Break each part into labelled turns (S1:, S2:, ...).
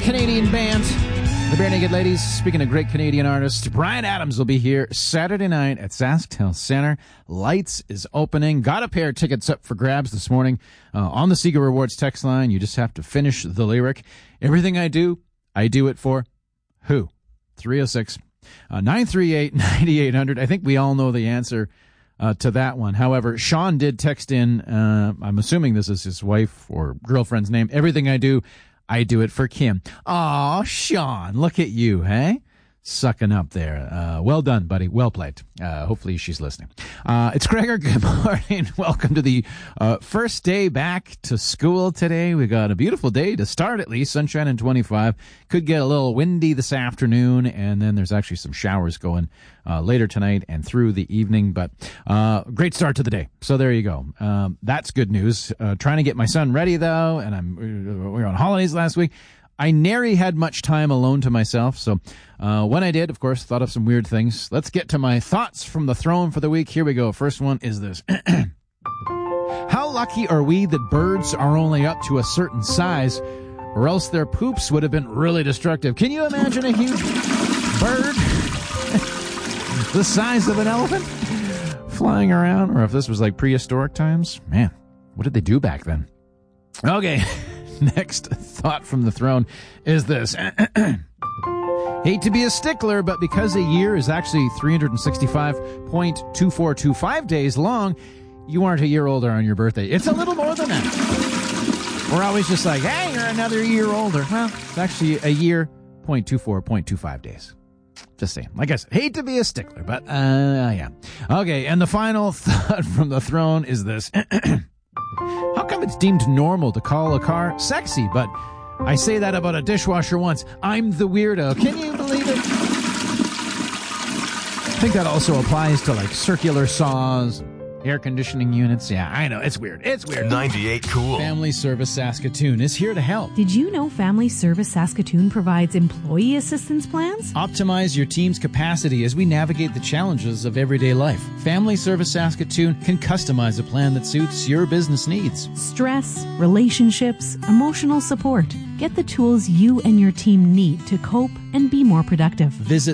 S1: Canadian band, the Bare Naked Ladies. Speaking of great Canadian artists, Bryan Adams will be here Saturday night at SaskTel Center. Lights is opening. Got a pair of tickets up for grabs this morning on the Seagull Rewards text line. You just have to finish the lyric. Everything I do it for who? 306-938-9800. I think we all know the answer to that one. However, Sean did text in, I'm assuming this is his wife or girlfriend's name. Everything I do it for Kim. Aw, Sean, look at you, hey? Sucking up there. Well done, buddy. Well played. Hopefully she's listening. It's Gregor. Good morning. Welcome to the first day back to school today. We got a beautiful day to start, at least. Sunshine and 25. Could get a little windy this afternoon, and then there's actually some showers going later tonight and through the evening. But great start to the day. So there you go. That's good news. Trying to get my son ready, though, and we were on holidays last week. I nary had much time alone to myself, so when I did, of course, thought of some weird things. Let's get to my thoughts from the throne for the week. Here we go. First one is this. How lucky are we that birds are only up to a certain size, or else their poops would have been really destructive? Can you imagine a huge bird the size of an elephant flying around? Or if this was like prehistoric times? Man, what did they do back then? Okay. Next thought from the throne is this. Hate to be a stickler, but because a year is actually 365.2425 days long, you aren't a year older on your birthday. It's a little more than that. We're always just like, hey, you're another year older. Well, it's actually a year, 0.25 days. Just saying. Like I said, hate to be a stickler, but yeah. Okay, and the final thought from the throne is this. How come it's deemed normal to call a car sexy, but I say that about a dishwasher once? I'm the weirdo. Can you believe it? I think that also applies to like circular saws, air conditioning units. Yeah, I know. It's weird. It's weird.
S2: 98 Cool.
S1: Family Service Saskatoon is here to help.
S3: Did you know Family Service Saskatoon provides employee assistance plans?
S1: Optimize your team's capacity as we navigate the challenges of everyday life. Family Service Saskatoon can customize a plan that suits your business needs.
S3: Stress, relationships, emotional support. Get the tools you and your team need to cope and be more productive.
S1: Visit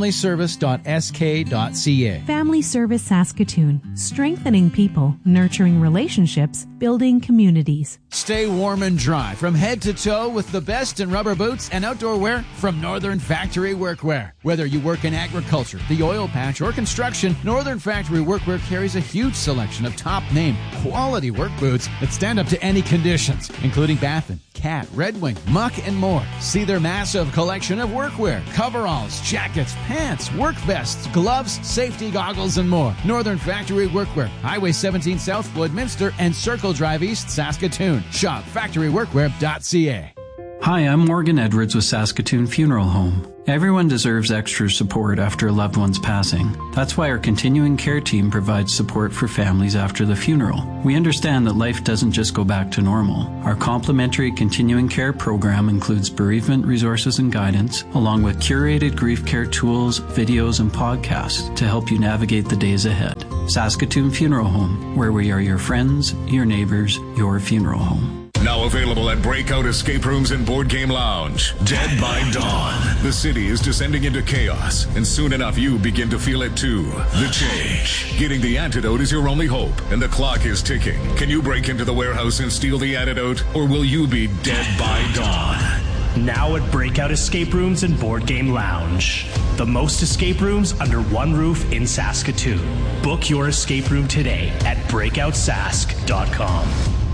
S1: familyservice.sk.ca.
S3: Family Service Saskatoon. Strengthening people, nurturing relationships, building communities.
S1: Stay warm and dry from head to toe with the best in rubber boots and outdoor wear from Northern Factory Workwear. Whether you work in agriculture, the oil patch, or construction, Northern Factory Workwear carries a huge selection of top-name, quality work boots that stand up to any conditions, including Baffin, Cat, Red Wing, Muck, and more. See their massive collection of workwear, coveralls, jackets, pants, work vests, gloves, safety goggles, and more. Northern Factory Workwear, Highway 17 South, Woodminster, and Circle Drive East, Saskatoon. Shop factoryworkwear.ca.
S4: Hi, I'm Morgan Edwards with Saskatoon Funeral Home. Everyone deserves extra support after a loved one's passing. That's why our continuing care team provides support for families after the funeral. We understand that life doesn't just go back to normal. Our complimentary continuing care program includes bereavement resources and guidance, along with curated grief care tools, videos, and podcasts to help you navigate the days ahead. Saskatoon Funeral Home, where we are your friends, your neighbors, your funeral home.
S2: Now available at Breakout Escape Rooms and Board Game Lounge. Dead by Dawn. The city is descending into chaos, and soon enough you begin to feel it too. The change. Getting the antidote is your only hope, and the clock is ticking. Can you break into the warehouse and steal the antidote, or will you be dead by dawn?
S5: Now at Breakout Escape Rooms and Board Game Lounge. The most escape rooms under one roof in Saskatoon. Book your escape room today at breakoutsask.com.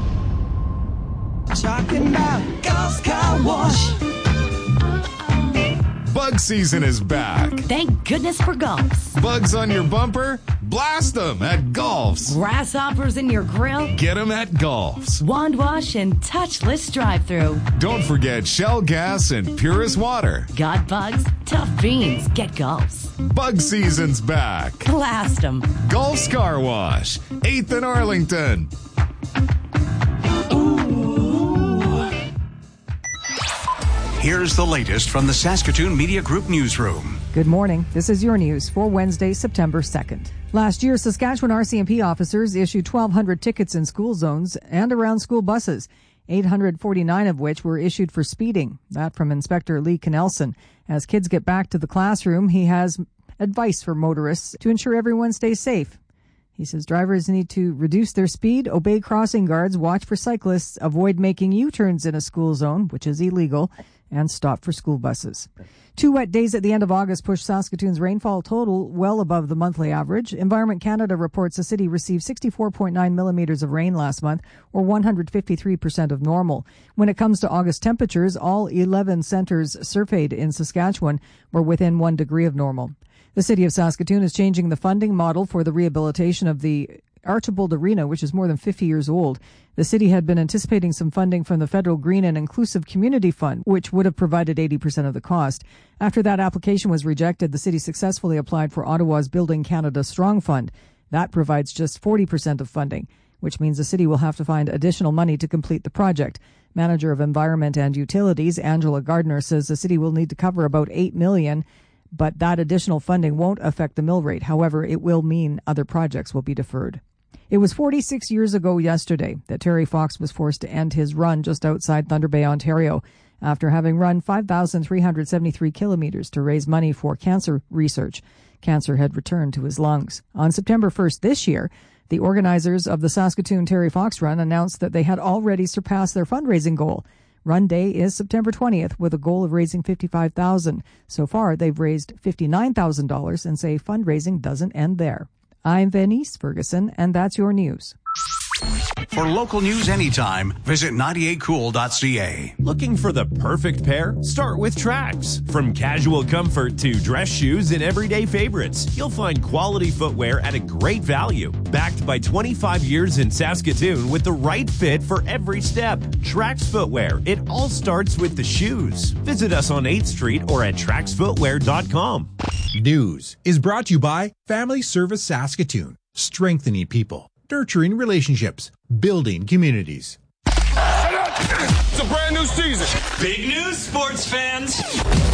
S6: Talking about Golf Car Wash.
S7: Bug season is back.
S8: Thank goodness for Golfs.
S7: Bugs on your bumper? Blast them at Golfs.
S8: Grasshoppers in your grill?
S7: Get them at Golfs.
S8: Wand wash and touchless drive-thru.
S7: Don't forget Shell gas and Purist water.
S8: Got bugs? Tough beans. Get Golfs.
S7: Bug season's back.
S8: Blast them.
S7: Golfs Car Wash, 8th and Arlington.
S9: Here's the latest from the Saskatoon Media Group newsroom.
S10: Good morning. This is your news for Wednesday, September 2nd. Last year, Saskatchewan RCMP officers issued 1,200 tickets in school zones and around school buses. 849 of which were issued for speeding. That from Inspector Lee Knelson. As kids get back to the classroom, he has advice for motorists to ensure everyone stays safe. He says drivers need to reduce their speed, obey crossing guards, watch for cyclists, avoid making U-turns in a school zone, which is illegal, and stop for school buses. 2 wet days at the end of August pushed Saskatoon's rainfall total well above the monthly average. Environment Canada reports the city received 64.9 millimeters of rain last month, or 153% of normal. When it comes to August temperatures, all 11 centres surveyed in Saskatchewan were within 1 degree of normal. The city of Saskatoon is changing the funding model for the rehabilitation of the Archibald Arena, which is more than 50 years old. The city had been anticipating some funding from the Federal Green and Inclusive Community Fund, which would have provided 80% of the cost. After that application was rejected, the city successfully applied for Ottawa's Building Canada Strong Fund. That provides just 40% of funding, which means the city will have to find additional money to complete the project. Manager of Environment and Utilities, Angela Gardner, says the city will need to cover about $8 million, but that additional funding won't affect the mill rate. However, it will mean other projects will be deferred. It was 46 years ago yesterday that Terry Fox was forced to end his run just outside Thunder Bay, Ontario, after having run 5,373 kilometers to raise money for cancer research. Cancer had returned to his lungs. On September 1st this year, the organizers of the Saskatoon Terry Fox Run announced that they had already surpassed their fundraising goal. Run day is September 20th with a goal of raising $55,000. So far, they've raised $59,000 and say fundraising doesn't end there. I'm Venice Ferguson, and that's your news.
S9: For local news anytime, visit 98cool.ca.
S11: Looking for the perfect pair? Start with Trax. From casual comfort to dress shoes and everyday favorites, you'll find quality footwear at a great value. Backed by 25 years in Saskatoon with the right fit for every step. Trax Footwear. It all starts with the shoes. Visit us on 8th Street or at traxfootwear.com.
S12: News is brought to you by Family Service Saskatoon. Strengthening people, nurturing relationships, building communities.
S7: It's a brand new season.
S5: Big news, sports fans.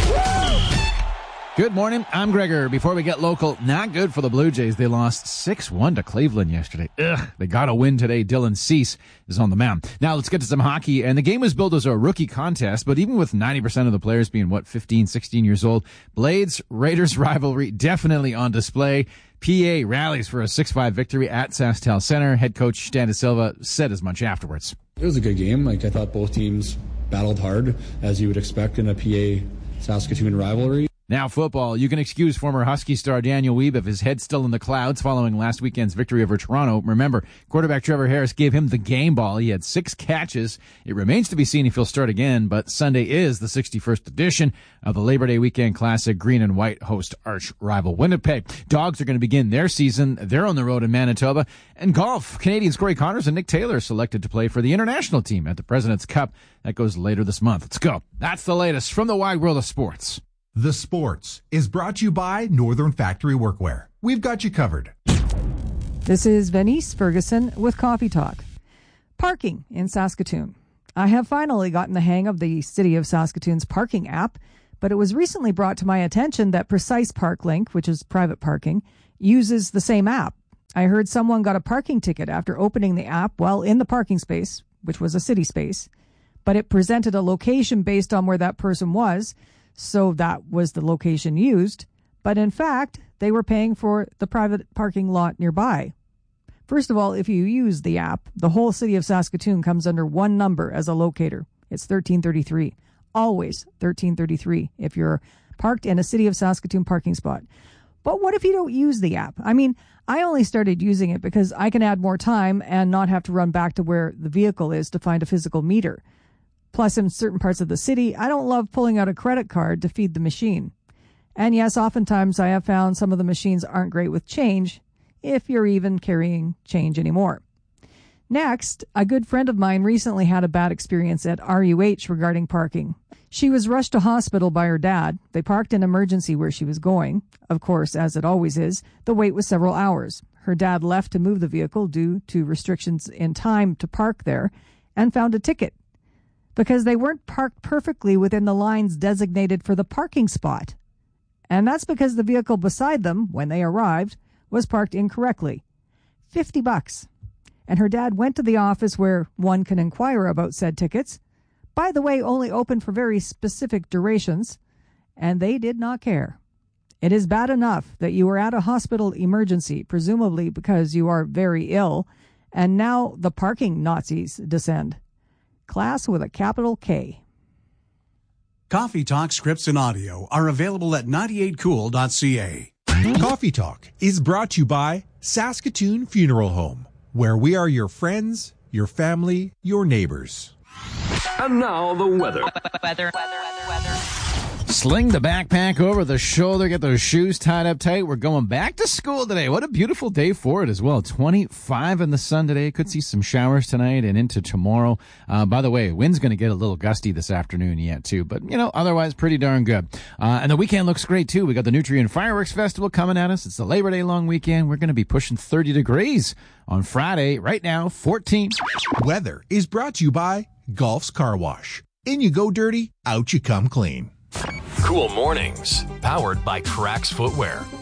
S1: Good morning, I'm Gregor. Before we get local, not good for the Blue Jays. They lost 6-1 to Cleveland yesterday. They got a win today. Dylan Cease is on the mound. Now let's get to some hockey. And the game was billed as a rookie contest, but even with 90% of the players being, 15, 16 years old, Blades-Raiders rivalry definitely on display. PA rallies for a 6-5 victory at SaskTel Center. Head coach Stan De Silva said as much afterwards.
S13: It was a good game. I thought both teams battled hard, as you would expect in a PA-Saskatoon rivalry.
S1: Now football. You can excuse former Husky star Daniel Weeb if his head's still in the clouds following last weekend's victory over Toronto. Remember, quarterback Trevor Harris gave him the game ball. He had 6 catches. It remains to be seen if he'll start again, but Sunday is the 61st edition of the Labor Day Weekend Classic. Green and white host arch rival Winnipeg. Dogs are going to begin their season. They're on the road in Manitoba. And golf. Canadians Corey Connors and Nick Taylor selected to play for the international team at the President's Cup. That goes later this month. Let's go. That's the latest from the wide world of sports.
S12: The Sports is brought to you by Northern Factory Workwear. We've got you covered.
S10: This is Venice Ferguson with Coffee Talk. Parking in Saskatoon. I have finally gotten the hang of the City of Saskatoon's parking app, but it was recently brought to my attention that Precise Park Link, which is private parking, uses the same app. I heard someone got a parking ticket after opening the app while in the parking space, which was a city space, but it presented a location based on where that person was, so that was the location used. But in fact, they were paying for the private parking lot nearby. First of all, if you use the app, the whole City of Saskatoon comes under one number as a locator. It's 1333. Always 1333 if you're parked in a City of Saskatoon parking spot. But what if you don't use the app? I mean, I only started using it because I can add more time and not have to run back to where the vehicle is to find a physical meter. Plus, in certain parts of the city, I don't love pulling out a credit card to feed the machine. And yes, oftentimes I have found some of the machines aren't great with change, if you're even carrying change anymore. Next, a good friend of mine recently had a bad experience at RUH regarding parking. She was rushed to hospital by her dad. They parked in emergency where she was going. Of course, as it always is, the wait was several hours. Her dad left to move the vehicle due to restrictions in time to park there and found a ticket because they weren't parked perfectly within the lines designated for the parking spot. And that's because the vehicle beside them, when they arrived, was parked incorrectly. $50. and her dad went to the office where one can inquire about said tickets. By the way, only open for very specific durations, and they did not care. It is bad enough that you were at a hospital emergency, presumably because you are very ill, and now the parking Nazis descend. Class with a capital K.
S9: Coffee Talk scripts and audio are available at 98cool.ca.
S12: Coffee Talk is brought to you by Saskatoon Funeral Home, where we are your friends, your family, your neighbors.
S14: And now the weather.
S1: Sling the backpack over the shoulder, get those shoes tied up tight. We're going back to school today. What a beautiful day for it as well. 25 in the sun today. Could see some showers tonight and into tomorrow. By the way, wind's going to get a little gusty this afternoon yet too, but otherwise pretty darn good. And the weekend looks great too. We got the Nutrien Fireworks Festival coming at us. It's the Labor Day long weekend. We're going to be pushing 30 degrees on Friday. Right now, 14.
S12: Weather is brought to you by Golf's Car Wash. In you go dirty, out you come clean.
S15: Cool Mornings, powered by Cracks Footwear.